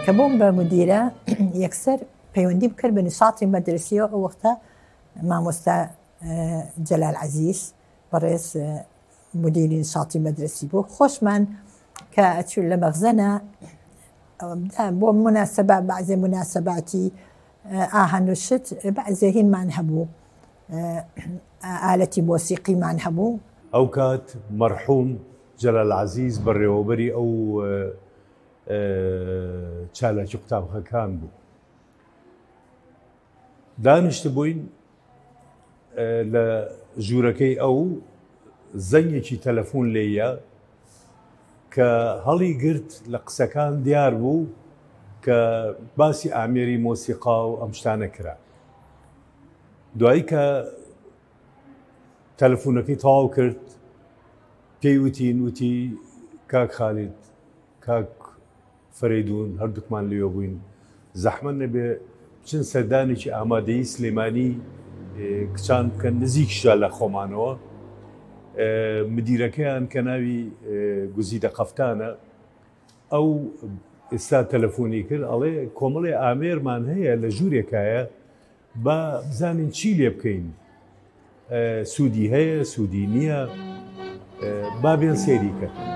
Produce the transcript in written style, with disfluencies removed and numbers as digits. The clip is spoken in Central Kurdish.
کە بۆم بە مدیرە یەکسەر پەیوەندی بکرد بە نشاطی مەدرسیەوە ئەو وەختە مامۆستا جەلال عەزیز بەڕێز مدیری نشاطی مەدرسی بوو خۆشمان کە ئەچوو لە مەخزەنە بۆ مناسبە بەعزێ مناسباتی ئاهەنوشت بەعزێ هینمان هەبوو ئالەتی مۆسیقیمان هەبوو. ئەو کات مەرحوم جەلال عەزیز بەڕێوەبەری ئەو چالاکی قوتابخەکان بوو. دانیشت بووین لە ژوورەکەی ئەو زەنگێکی تەلەفۆن لێیە کە هەڵی گرت لە قسەکان دیار بوو کە باسی ئامێری مۆسیقا و ئەم شتانە کرا. دوایی کە تەلەفۆنەکەی تەواو کرد پێی وتی کاک خالید کاک فەرەیدون هەردووکمان لێوە بووین زەحمەت نەبێ بچن سەردانێکی ئامادەیی سلێمانی کچان بکەن نزیکشدا لە خۆمانەوە. مدیرەکەیان کە ناوی گوزیدە قەفتانە ئەو ئێستا تەلەفۆنی کرد ئەڵێ کۆمەڵێ ئامێرمان هەیە لە ژوورێکایە با بزانین چی لێ بکەین سوودی هەیە سوودی نییە با بێن سێری کرد.